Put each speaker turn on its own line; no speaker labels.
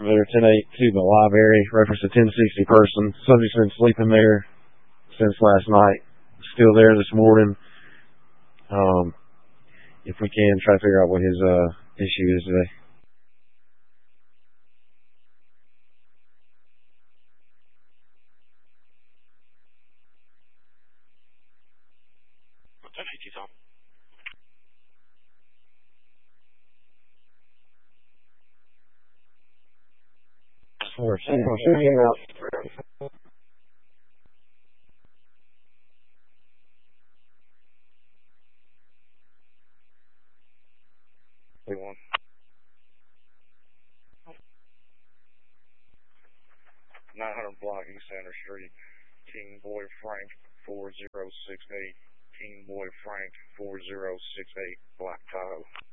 there, 10-8 to the library, reference a 1060 person. Subject's been sleeping there since last night. Still there this morning. If we can, try to figure out what his issue is today. Shooting him out.
One. 900 block East Center Street. King Boy Frank 4068. King Boy Frank 4068. Black Tahoe.